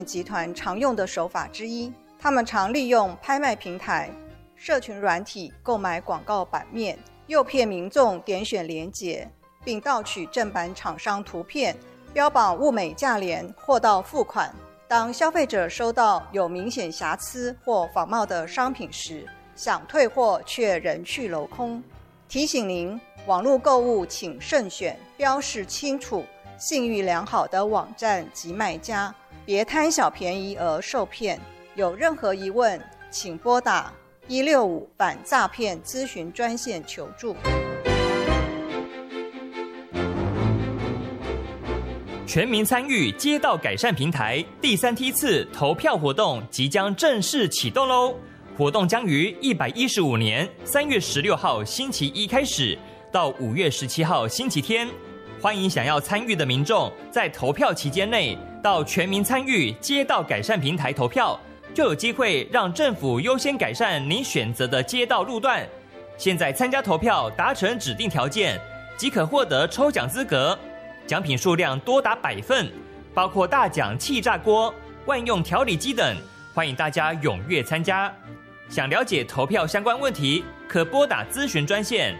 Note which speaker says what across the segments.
Speaker 1: 集团常用的手法之一。他们常利用拍卖平台、社群软体购买广告版面，诱骗民众点选连结，并盗取正版厂商图片，标榜物美价廉，货到付款。当消费者收到有明显瑕疵或仿冒的商品时，想退货却人去楼空。提醒您，网络购物请慎选标示清楚、信誉良好的网站及卖家，别贪小便宜而受骗。有任何疑问，请拨打165反诈骗咨询专线求助。
Speaker 2: 全民参与街道改善平台第3梯次投票活动即将正式启动喽！活动将于115年3月16号星期一开始，到5月17号星期天。欢迎想要参与的民众在投票期间内到全民参与街道改善平台投票，就有机会让政府优先改善您选择的街道路段。现在参加投票达成指定条件，即可获得抽奖资格，奖品数量多达100份，包括大奖气炸锅、万用调理机等，欢迎大家踊跃参加。想了解投票相关问题，可拨打咨询专线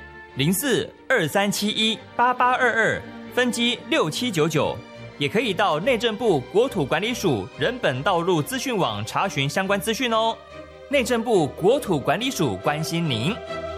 Speaker 2: 04-2371-8822，分机6799。也可以到内政部国土管理署人本道路资讯网查询相关资讯哦。内政部国土管理署关心您。